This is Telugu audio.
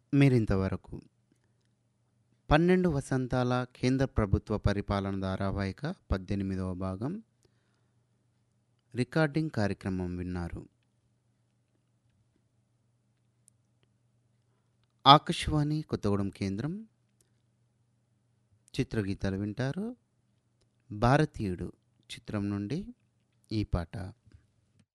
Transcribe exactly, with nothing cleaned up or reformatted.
మీరింతవరకు పన్నెండు వసంతాల కేంద్ర ప్రభుత్వ పరిపాలన ధారావాహిక పద్దెనిమిదవ భాగం రికార్డింగ్ కార్యక్రమం విన్నారు. ఆకాశవాణి కొత్తగూడెం కేంద్రం చిత్రగీతాలు వింటారు. భారతీయుడు చిత్రం నుండి ఈ పాట.